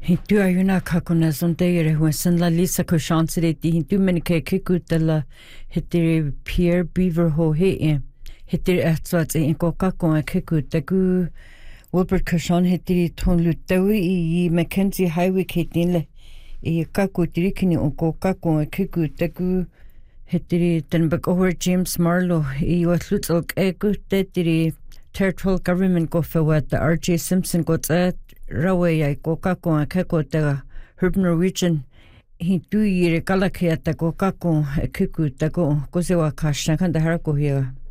Hintu ayuna kakuna zondeire when la lisa ko chancere di hintu menike kikutela hitiri Pierre Beaver ho he hitiri atswats in kokako kikutagu Wilbert Cushan hitiri ton lutawi I Mackenzie Highway kitinle I kakutirikini on kokako kikutagu hitiri tenbak over James Marlowe I watlutok tetiri territorial government go forward the RJ Simpson got at Rawe kokako kekota Herb Norwegian he 2 year kalakia ta kokako kikutago kosewa kashna kanda harako here